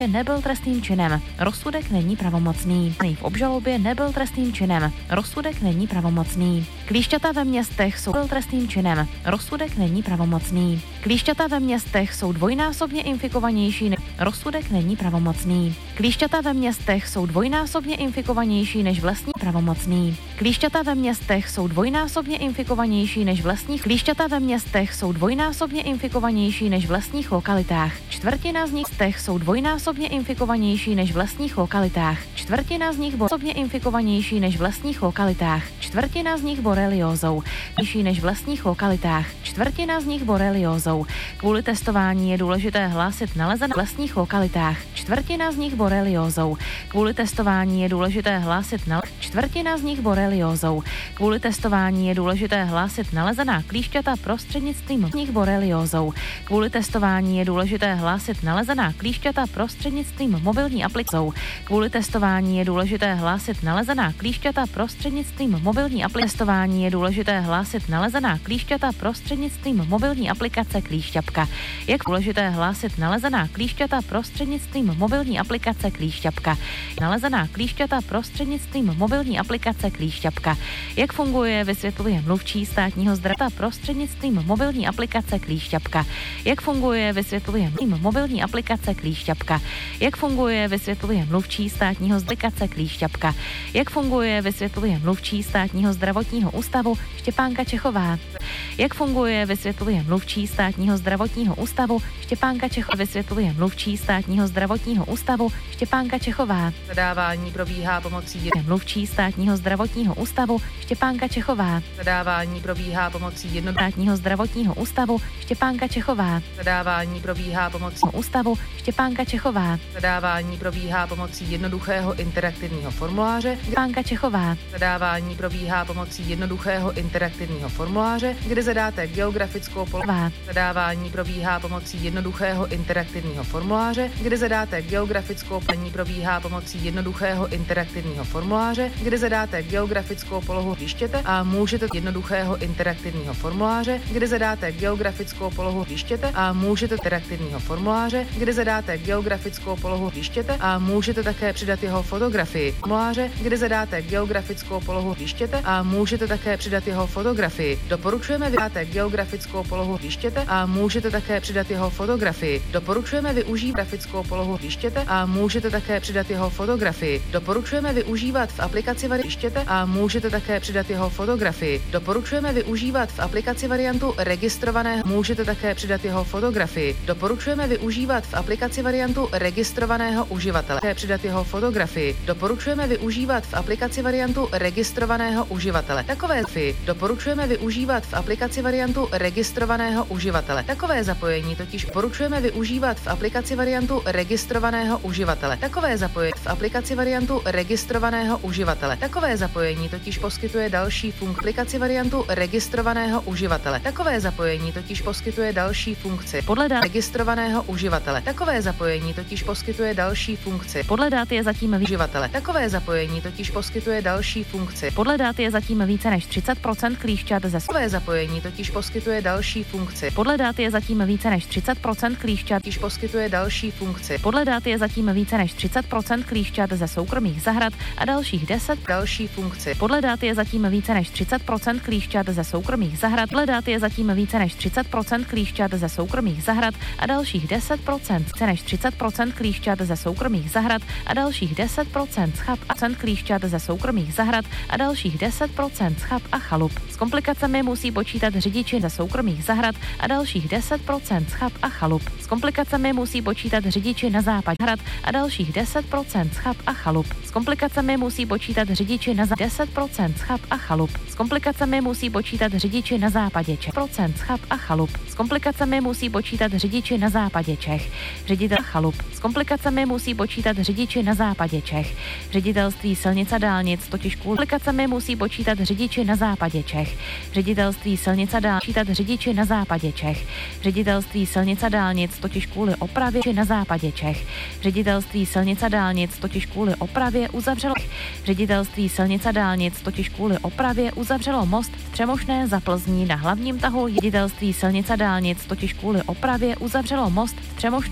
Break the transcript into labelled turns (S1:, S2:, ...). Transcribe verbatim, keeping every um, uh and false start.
S1: nebyl trestným činem. Rozsudek není pravomocný. V obžalobě nebyl trestným činem. Rozsudek není pravomocný. Klíšťata ve městech jsou byl trestným činem. Rozsudek není pravomocný. Klíšťata ve městech jsou dvojnásobně infikovanější. Ne- rozsudek není pravomocný. Klíšťata ve městech jsou dvojnásobně infikovanější než vlastní pravomocný. Klíšťata ve městech jsou dvojnásobně infikovanější než vlastních. Klíšťata ve městech jsou dvojnásobně infikovanější než vlastních lokalitách. Čtvrtina z nich jsou dvojnásobně infikovanější než vlastních lokalitách. Čtvrtina z nich dvojnásobně infikovanější než vlastních lokalitách. Čtvrtina z nich boreliózou, nižší než vlastních lokalitách. Čtvrtina z nich boreliózou. Kvůli testování je důležité hlásit nalezené vlastních lokalitách. Čtvrtina z nich boreliózou. Kvůli testování je důležité hlásit na čtvrtina z nich boreliózou. Kvůli testování je důležité hlásit nalezená klíšťata prostřednictvím z nich boreliózou. Kvůli testování je důležité hlásit nalezená klíšťata prostřednictvím mobilní aplikace. Kvůli testování je důležité hlásit nalezená klíšťata prostřednictvím mobilní aplikace. Testování je důležité hlásit nalezená klíšťata prostřednictvím mobilní aplikace Klíšťapka. Jak důležité hlásit nalezená klíšťata prostřednictvím mobilní aplikace Klíšťapka. Nalezená klíšťata prostřednictvím mobilní aplikace Klíšťapka. Jak funguje, vysvětluje mluvčí státního zdravotnictví prostřednictvím mobilní aplikace Klíšťapka. Jak funguje, vysvětluje mobilní aplikace Klíšťapka. Jak funguje, vysvětluje mluvčí státního zdravotnictví Klíšťapka. Jak funguje, vysvětluje mluvčí státního zdravotního ústavu Štěpánka Čechová. Jak funguje, vysvětluje mluvčí státního zdravotního ústavu Štěpánka Čechová. Vysvětluje mluvčí státního zdravotního ústavu Štěpánka Čechová.
S2: Zadávání probíhá pomocí
S1: mluvčí státního zdravotního ústavu Štěpánka Čechová.
S2: Zadávání probíhá pomocí jedno
S1: státního zdravotního ústavu Štěpánka Čechová.
S2: Zadávání probíhá pomocí
S1: ústavu Štěpánka Čechová.
S2: Zadávání probíhá pomocí jednoduchého interaktivního formuláře.
S1: Štěpánka Čechová.
S2: Zadávání probíhá pomocí jednoduchého interaktivního formuláře, kde zadáte geografickou polohu. Zadávání probíhá pomocí jednoduchého interaktivního formuláře, kde zadáte geografickou polohu. Probíhá pomocí jednoduchého interaktivního formuláře, kde zadáte geografickou polohu hřištěte a můžete jednoduchého interaktivního formuláře, kde zadáte geografickou polohu hřištěte a můžete interaktivního formuláře, kde zadáte geografickou polohu hřištěte a můžete také přidat jeho fotografii. Formuláře, kde zadáte geografickou polohu hřištěte a můžete také přidat jeho fotografii. Doporučujeme vydáte geografickou polohu hřištěte a můžete také přidat jeho fotografii. Doporučujeme využít grafickou polohu hřištěte a můžete také přidat jeho fotografii. Doporučujeme využívat v aplikaci hřištěte a můžete také přidat jeho fotografii. Doporučujeme využívat v aplikaci variantu registrovaného. Můžete také přidat jeho fotografii. Doporučujeme využívat v aplikaci variantu registrovaného uživatele. Také přidat jeho fotografii. Doporučujeme využívat v aplikaci variantu registrovaného uživatele. Takové fi. Doporučujeme využívat v aplikaci variantu registrovaného uživatele. Takové zapojení totiž doporučujeme využívat v aplikaci variantu registrovaného uživatele. Takové zapojení v aplikaci variantu registrovaného uživatele. Takové zapojení totiž poskytuje další funkci. Aplikaci variantu registrovaného uživatele. Takové zapojení totiž poskytuje další funkci.
S1: Podle dat
S2: registrovaného uživatele. Takové zapojení totiž poskytuje další funkci.
S1: Podle dat je zatím
S2: uživatele. Takové zapojení totiž poskytuje další funkci.
S1: Podle dat je zatím více než třicet procent klíšťat ze
S2: takové zapojení totiž poskytuje další funkci.
S1: Podle dat je zatím více než třicet procent klíšťat
S2: totiž poskytuje další funkci.
S1: Podle dat je zatím více než třicet procent klíšťat ze soukromých zahrad a dalších deset
S2: další funkci.
S1: Podle dat je zatím více než třicet procent klíšťat ze soukromých zahrad. Podle dat je zatím více než třicet procent klíšťat ze soukromých zahrad a dalších deset procent více než třicet procent klíšťat ze soukromých zahrad a dalších deset procent schab a cent klíšťat ze soukromých zahrad a dalších deset procent schab a chalup. S komplikacemi musí počítat řidiči ze soukromých zahrad a dalších deset procent schab a chalup. S komplikacemi musí počítat řidiči na západ hrad a dalších deset procent schab a chalup. S komplikacemi musí počítat řidiči na deset procent schab a chalup. S komplikacemi musí počítat řidiči na západě Čech. procent schab a chalup. S komplikacemi musí počítat řidiči na západě Čech. Ředitel chalup. S komplikacemi musí počítat řidiči na západě Čech. Ředitelství silnic a dálnic totiž kvůli komplikacemi musí počítat řidiči na západě Čech. Ředitelství silnic a dálnic počítat řidiči na západě Čech. Ředitelství silnic a dálnic totiž kvůli opravě na západě Čech. Ředitelství silnic a dálnic totiž kvůli opravě uzavřelo Ředitelství silnic a dálnic totiž kvůli opravě uzavřelo most v Třemošné za Plzní na hlavním tahu. Ředitelství silnic a dálnic totiž kvůli opravě uzavřelo most v Třemošné